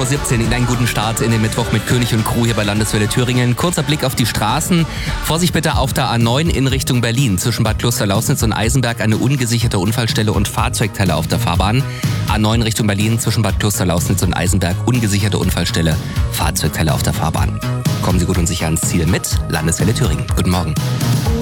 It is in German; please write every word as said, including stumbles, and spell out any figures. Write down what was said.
Uhr siebzehn in einen guten Start in den Mittwoch mit König und Crew hier bei Landeswelle Thüringen. Kurzer Blick auf die Straßen. Vorsicht bitte auf der A neun in Richtung Berlin. Zwischen Bad Klosterlausnitz und Eisenberg eine ungesicherte Unfallstelle und Fahrzeugteile auf der Fahrbahn. A neun Richtung Berlin zwischen Bad Klosterlausnitz und Eisenberg ungesicherte Unfallstelle, Fahrzeugteile auf der Fahrbahn. Kommen Sie gut und sicher ans Ziel mit Landeswelle Thüringen. Guten Morgen.